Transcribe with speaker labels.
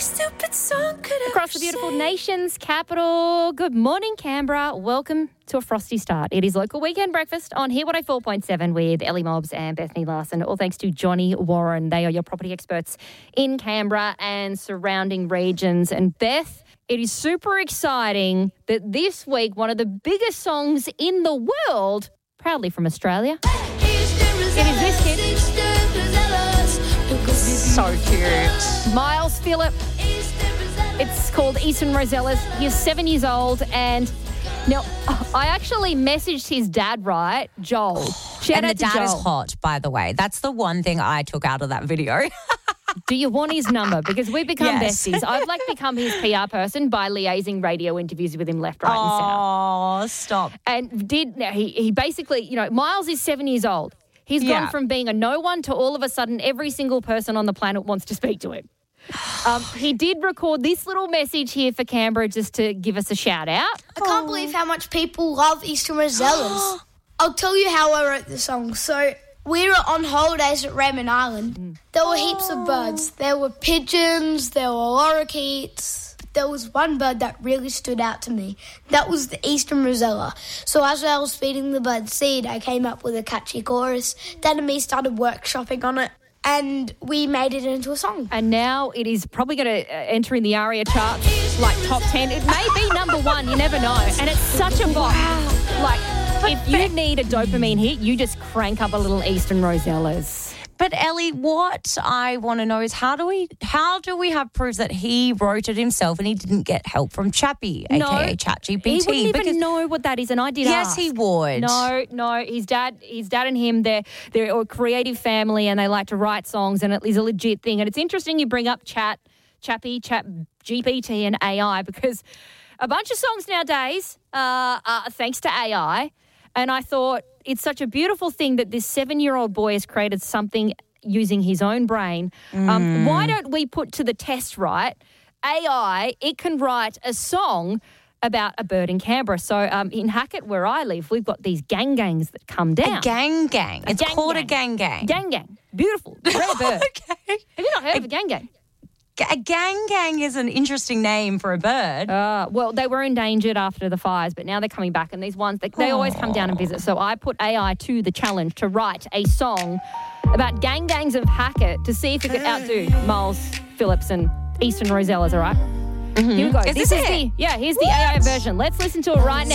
Speaker 1: stupid song could ever
Speaker 2: Across the beautiful nation's capital. Good morning, Canberra. Welcome to a frosty start. It is local weekend breakfast on Here 104.7 with Ellie Mobbs and Bethany Larson. All thanks to Johnny Warren. They are your property experts in Canberra and surrounding regions. And Beth, it is super exciting that this week one of the biggest songs in the world, proudly from Australia, it is this kid.
Speaker 3: So cute.
Speaker 2: Miles Phillip. It's called Eastern Rosellas. He's 7 years old, and now I actually messaged his dad, right, Joel.
Speaker 3: And the dad is hot, by the way. That's the one thing I took out of that video.
Speaker 2: Do you want his number? Because we've become
Speaker 3: Yes.
Speaker 2: besties. I've become his PR person by liaising radio interviews with him left, right, and centre.
Speaker 3: Oh, stop.
Speaker 2: And he basically, Miles is 7 years old. He's gone from being a no one to all of a sudden every single person on the planet wants to speak to him. He did record this little message here for Canberra just to give us a shout out.
Speaker 1: I can't believe how much people love Eastern Rosellas. I'll tell you how I wrote the song. So we were on holidays at Raymond Island. There were heaps of birds. There were pigeons, there were lorikeets. There was one bird that really stood out to me. That was the Eastern Rosella. So as I was feeding the bird seed, I came up with a catchy chorus. Dad and me started workshopping on it, and we made it into a song.
Speaker 2: And now it is probably going to enter in the ARIA charts, like top 10. It may be number one, you never know. And it's such a bop. If you need a dopamine hit, you just crank up a little Eastern Rosellas.
Speaker 3: But Ellie, what I want to know is how do we have proof that he wrote it himself and he didn't get help from Chappie, aka ChatGPT?
Speaker 2: He wouldn't even know what that is, and I did ask.
Speaker 3: Yes, he would.
Speaker 2: No, his dad and him, they're a creative family and they like to write songs, and it is a legit thing. And it's interesting you bring up Chappie, GPT and AI, because a bunch of songs nowadays are thanks to AI. And I thought it's such a beautiful thing that this 7-year-old boy has created something using his own brain. Why don't we put to the test, right? AI, it can write a song about a bird in Canberra. So in Hackett, where I live, we've got these gangs that come down.
Speaker 3: A gang. It's called a gang.
Speaker 2: Gang. Beautiful. Rare bird.
Speaker 3: Okay.
Speaker 2: Have you not heard of a gang?
Speaker 3: A gang is an interesting name for a bird.
Speaker 2: Well, they were endangered after the fires, but now they're coming back. And these ones, they always come down and visit. So I put AI to the challenge to write a song about gangs of Hackett to see if it could outdo Miles Phillips and Eastern Rosellas, all right? Here we go.
Speaker 3: Is this it?
Speaker 2: Here's the AI version. Let's listen to it right now.